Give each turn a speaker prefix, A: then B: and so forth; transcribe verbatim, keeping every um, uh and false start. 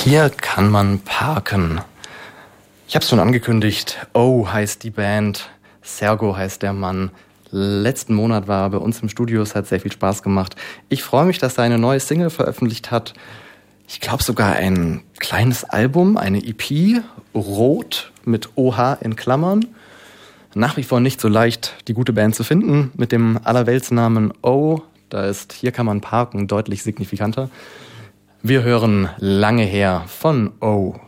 A: Hier kann man parken. Ich habe es schon angekündigt. Oh heißt die Band, Sergo heißt der Mann. Letzten Monat war er bei uns im Studio, es hat sehr viel Spaß gemacht. Ich freue mich, dass er eine neue Single veröffentlicht hat. Ich glaube sogar ein kleines Album, eine E P, Rot mit O H in Klammern. Nach wie vor nicht so leicht, die gute Band zu finden. Mit dem Allerweltsnamen O, da ist Hier kann man parken deutlich signifikanter. Wir hören Lange her von O.